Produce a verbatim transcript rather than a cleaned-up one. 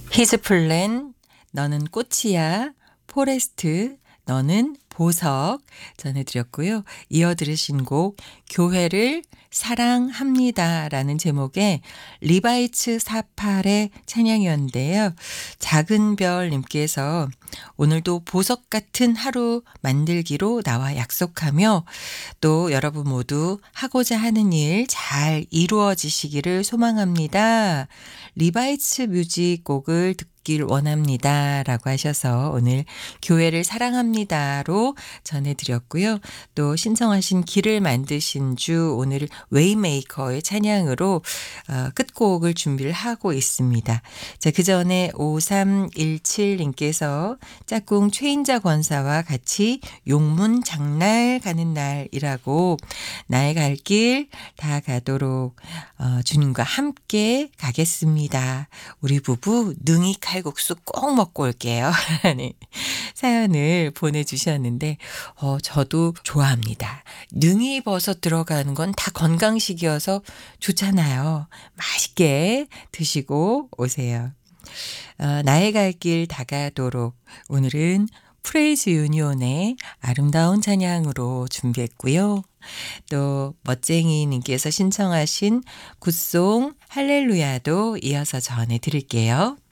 히즈플랜 너는 꽃이야, 포레스트 너는 보석 전해드렸고요. 이어 들으신 곡 교회를 사랑합니다라는 제목의 리바이츠 사십팔의 찬양이었는데요. 작은 별님께서 오늘도 보석 같은 하루 만들기로 나와 약속하며 또 여러분 모두 하고자 하는 일 잘 이루어지시기를 소망합니다. 리바이츠 뮤직 곡을 듣길 원합니다. 라고 하셔서 오늘 교회를 사랑합니다로 전해드렸고요. 또 신청하신 길을 만드신 주 오늘 웨이메이커의 찬양으로 어, 끝곡을 준비를 하고 있습니다. 자, 그 전에 오삼일칠님께서 짝꿍 최인자 권사와 같이 용문 장날 가는 날이라고 나의 갈 길 다 가도록 어, 주님과 함께 가겠습니다. 우리 부부 능이 칼국수 꼭 먹고 올게요. 라는 사연을 보내주셨는데 어, 저도 좋아합니다. 능이버섯 들어가는 건 다 건강식이어서 좋잖아요. 맛있게 드시고 오세요. 어, 나의 갈 길 다가도록 오늘은 프레이즈 유니온의 아름다운 찬양으로 준비했고요. 또 멋쟁이님께서 신청하신 굿송 할렐루야도 이어서 전해드릴게요.